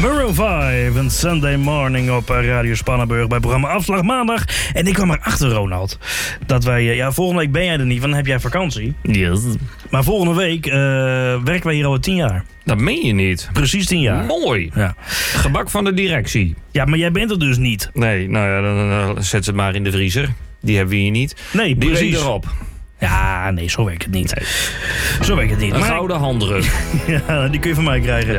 Maroon 5 en Sunday Morning op Radio Spannenburg bij programma Afslag Maandag. En ik kwam erachter, Ronald, dat wij... volgende week ben jij er niet, want dan heb jij vakantie. Yes. Maar volgende week werken wij hier al 10 jaar. Dat meen je niet. Precies 10 jaar. Mooi. Ja. Gebak van de directie. Ja, maar jij bent er dus niet. Nee, nou ja, dan zet ze het maar in de vriezer. Die hebben we hier niet. Nee, die precies. erop. Ja, nee, zo werkt het niet. Nee. Zo werkt het niet. Een gouden handdruk. Ja, die kun je van mij krijgen.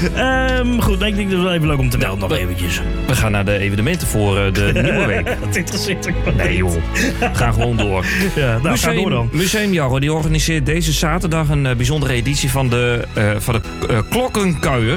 Ja. Goed, ik denk dat het wel even leuk om te melden nog eventjes. We gaan naar de evenementen voor de nieuwe week. Dat interesseert ook wel. Nee joh, we gaan gewoon door. Ja, nou, ga door dan. Museum Jarro die organiseert deze zaterdag een bijzondere editie van de Klokkenkuier.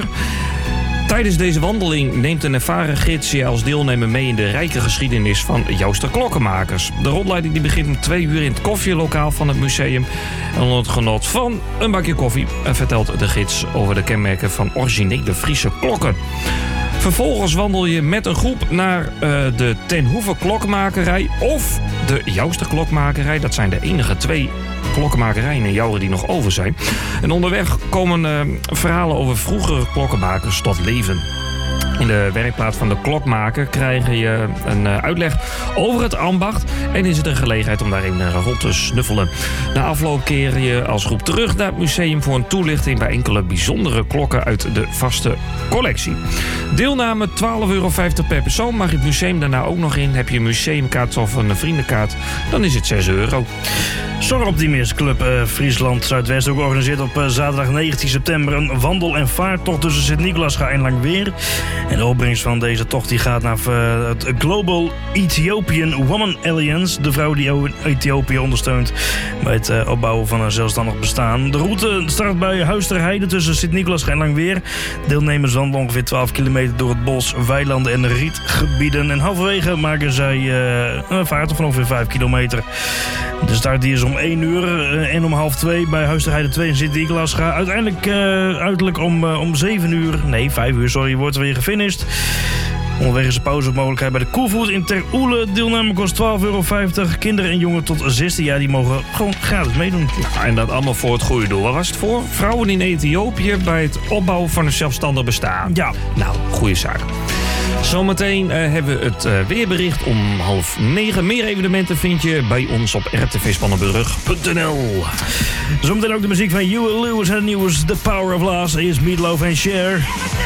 Tijdens deze wandeling neemt een ervaren gids je als deelnemer mee in de rijke geschiedenis van Jouster klokkenmakers. De rondleiding die begint om 2 uur in het koffielokaal van het museum. En onder het genot van een bakje koffie vertelt de gids over de kenmerken van originele Friese klokken. Vervolgens wandel je met een groep naar de Ten Hoeve klokkenmakerij of de Jouster klokkenmakerij. Dat zijn de enige 2 klokkenmakerijen in Jouren die nog over zijn. En onderweg komen verhalen over vroegere klokkenmakers tot leven. In de werkplaats van de klokmaker krijg je een uitleg over het ambacht en is het een gelegenheid om daarin rond te snuffelen. Na afloop keer je als groep terug naar het museum voor een toelichting bij enkele bijzondere klokken uit de vaste collectie. Deelname €12,50 per persoon. Mag je het museum daarna ook nog in? Heb je een museumkaart of een vriendenkaart? Dan is het €6. Soroptimist Club Friesland Zuidwest ook organiseert op zaterdag 19 september een wandel- en vaarttocht tussen Sint-Nicolaasga en Langweer. En de opbrengst van deze tocht die gaat naar het Global Ethiopian Women Alliance. De vrouw die Ethiopië ondersteunt bij het opbouwen van een zelfstandig bestaan. De route start bij Huis ter Heide tussen Sint-Nicolaasga en Langweer. Deelnemers wandelen ongeveer 12 kilometer door het bos, weilanden en rietgebieden. En halverwege maken zij een vaart van ongeveer 5 kilometer. De start die is om 1 uur en om 1:30 bij Huis ter Heide 2 in Sint-Nicolaasga. Uiteindelijk om 7 uur, nee 5 uur, wordt er weer gefinished. Onderweg is een pauzemogelijkheid bij de Koevoet in Ter Oele. Deelname kost €12,50. Kinderen en jongeren tot 16 jaar die mogen gewoon gratis meedoen. Ja, en dat allemaal voor het goede doel. Wat was het voor? Vrouwen in Ethiopië bij het opbouwen van een zelfstandig bestaan. Ja. Nou, goede zaak. Zometeen hebben we het weerbericht om 8:30. Meer evenementen vind je bij ons op rtvspannenburg.nl. Zometeen ook de muziek van Huey Lewis en het nieuws The Power of Last is Meatloaf en Cher.